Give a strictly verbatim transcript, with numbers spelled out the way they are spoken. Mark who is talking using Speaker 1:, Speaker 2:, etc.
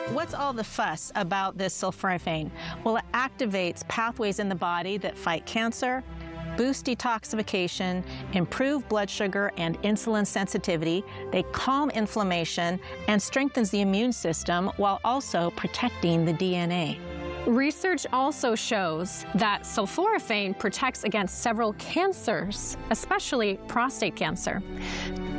Speaker 1: What's all the fuss about this sulforaphane? Well, it activates pathways in the body that fight cancer, boost detoxification, improve blood sugar and insulin sensitivity. They calm inflammation and strengthens the immune system while also protecting the D N A.
Speaker 2: Research also shows that sulforaphane protects against several cancers, especially prostate cancer.